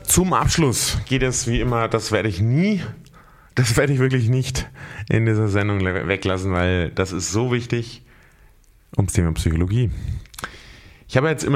zum Abschluss geht es wie immer, das werde ich wirklich nicht in dieser Sendung weglassen, weil das ist so wichtig, ums Thema Psychologie. Ich habe jetzt immer